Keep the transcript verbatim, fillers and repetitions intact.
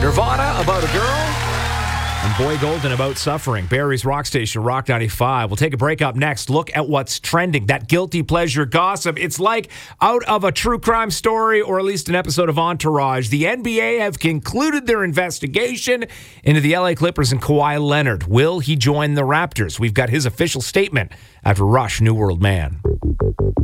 Nirvana, About a Girl. And Boy Golden, About Suffering. Barrie's Rock Station, Rock ninety-five. We'll take a break up next. Look at what's trending. That guilty pleasure gossip. It's like out of a true crime story or at least an episode of Entourage. The N B A have concluded their investigation into the L A Clippers and Kawhi Leonard. Will he join the Raptors? We've got his official statement after Rush, New World Man.